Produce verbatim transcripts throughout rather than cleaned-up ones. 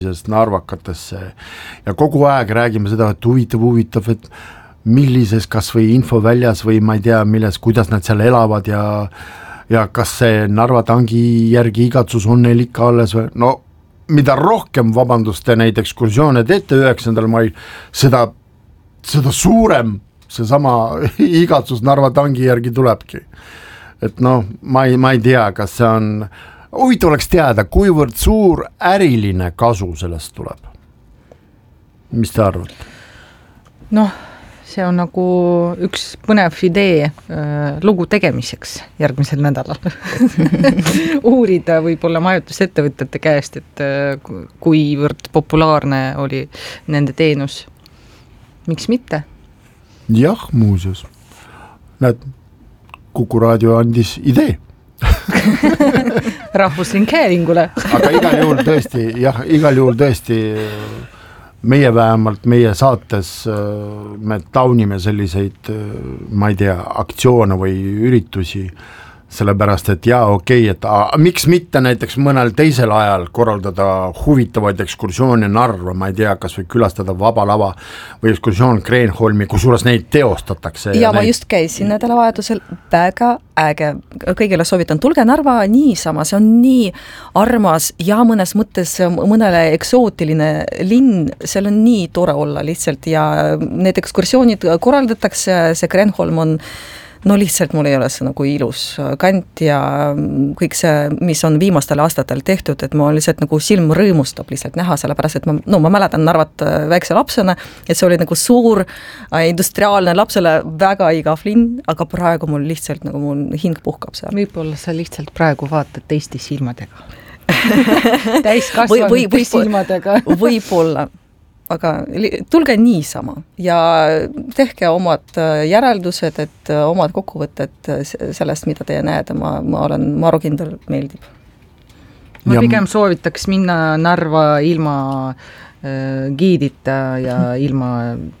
narvakatesse ja kogu aeg räägime seda, et huvitav, huvitav, et millises kas või infoväljas või ma ei tea, milles, kuidas nad seal elavad ja, ja kas see Narva tangi järgi igatsus on neil ikka alles või, no mida rohkem vabandust te neid ekskursioone teete üheksandal mail, seda, seda suurem see sama igatsus Narva tangi järgi tulebki. Et noh, ma ei, ma ei tea, kas see on huvitav oleks teada, kuivõrd suur äriline kasu sellest tuleb. Mis te arvate? Noh, see on nagu üks põnev idee äh, lugu tegemiseks järgmisel nädalal. Uurida võib-olla majutusettevõtete käest, et äh, kuivõrd populaarne oli nende teenus. Miks mitte? Jah, muuseas. Näed, Kuku raadio andis idee. Rahvusringhäälingule. Aga igal juhul tõesti, jah, igal juhul tõesti meie vähemalt, meie saates me taunime selliseid, ma ei tea, aktsioone või üritusi, sellepärast, et jaa, okei, et a, miks mitte näiteks mõnel teisel ajal korraldada huvitavaid ekskursioone Narva, ma ei tea, kas või külastada Vaba Lava või ekskursioon Kreenholmi, kusjuures neid teostatakse. Ja, ja ma neid... just käisin nädalavahetusel väga äge. Kõigile soovitan, tulge Narva niisama, see on nii armas ja mõnes mõttes mõnele eksootiline linn, seal on nii tore olla lihtsalt ja need ekskursioonid korraldatakse, see Kreenholm on no lihtsalt mul ei ole see nagu ilus kant ja kõik see, mis on viimastel aastatel tehtud, et ma lihtsalt nagu silm rõõmustab lihtsalt näha, sellepärast, et ma, no, ma mäletan Narvat väikse lapsena, et see oli nagu suur industriaalne lapsele väga igav linn, aga praegu mul lihtsalt nagu mul hing puhkab seal. Võib-olla sa lihtsalt praegu vaatad teiste silmadega. Täis kasvanud silmadega. Võib-olla. Aga tulge niisama ja tehke omad järeldused, et omad kokkuvõtted sellest, mida te näete, ma, ma olen marukindel meeldib. Ma pigem soovitaks minna Narva ilma äh, giidita ja ilma...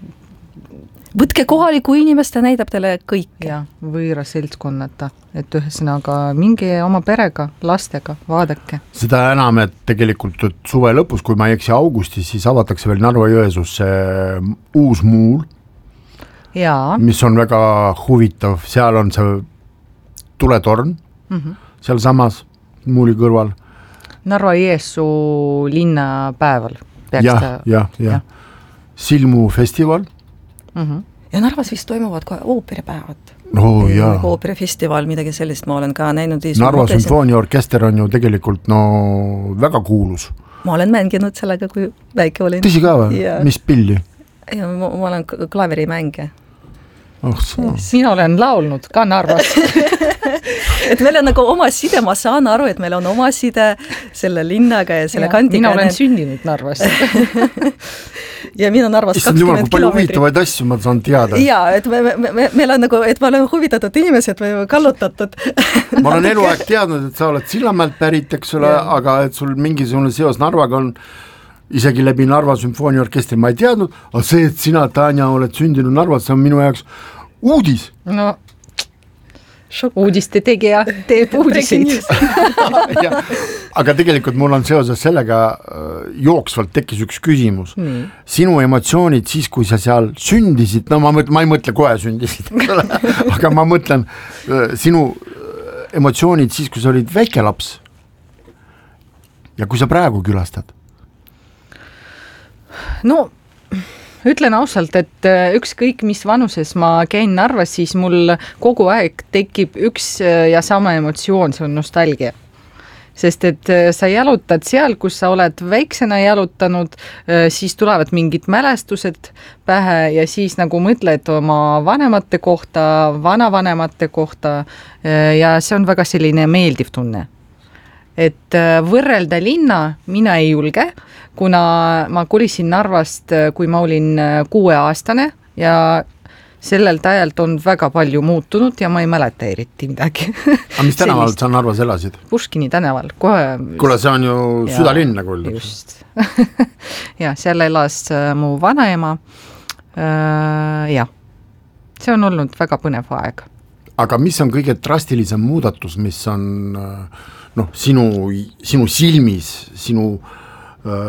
Võtke kohaliku inimeste, näidab teile kõike. Ja, võõra seltskonnata, et ühesõnaga mingi oma perega, lastega, vaadake. Seda enam, et tegelikult et suve lõpus, kui ma ei eksi augustis, siis avatakse veel Narva-Jõesuus uus muul, ja. Mis on väga huvitav. Seal on see tuletorn, mm-hmm. seal samas muuli kõrval. Narva-Jõesuu linnapäeval. Jah, jah, jah. Silmu festival. Mm-hmm. Ja Narvas vist toimuvad ka ooperipäevad. Oh, jaa. Ooperifestival, midagi sellist ma olen ka näinud. Narva sümfooniaorkester on ju tegelikult no, väga kuulus. Ma olen mänginud sellega, kui väike olin. Tõsi ka või? Ja. Mis pilli? Ja, ma, ma olen klaverimänge. Oh, mina olen laulnud ka Narvas. et meil on nagu oma side, ma saan aru, et meil on oma side selle linnaga ja selle ja, kandiga. Mina olen sündinud Narvas. ja mina Narvas kakskümmend kilomeetrit. Issand, palju huvitavaid asju ma saan teada. Jaa, et me, me, me, meil on nagu, et me oleme huvitatud inimesed või kallutatud. ma olen eluaeg teadnud, et sa oled Sillamäelt pärit, eks ole, aga et sul mingisugune seos Narvaga on isegi läbi Narva sümfooniaorkestri ma ei teadnud, aga see, et sina, Tanja, oled sündinud Narvas, see on minu jaoks uudis. No, Šok. Uudiste tegija teeb uudiseid. aga tegelikult mul on seoses sellega jooksvalt tekkis üks küsimus. Mm. Sinu emotsioonid siis, kui sa seal sündisid, no ma, mõt, ma ei mõtle kohe sündisid, aga ma mõtlen sinu emotsioonid siis, kui sa olid väike laps ja kui sa praegu külastad. No, ütlen ausalt, et ükskõik mis vanuses ma käin Narvas, siis mul kogu aeg tekib üks ja sama emotsioon, see on nostalgia. Sest et sa jalutad seal, kus sa oled väiksena jalutanud, siis tulevad mingid mälestused pähe ja siis nagu mõtled oma vanemate kohta, vanavanemate kohta ja see on väga selline meeldiv tunne. Et võrrelda linna mina ei julge, kuna ma kolisin Narvast, kui ma olin kuueaastane ja sellelt ajalt on väga palju muutunud ja ma ei mäleta eriti midagi. Aga mis tänaval sa Narvas elasid? Puškini tänaval. Kohe... Kuule, see on ju ja, südalinn nagu üldab. Just. ja, seal elas mu vanaema. Ja, see on olnud väga põnev aeg. Aga mis on kõige drastilisem muudatus, mis on... noh, sinu, sinu silmis, sinu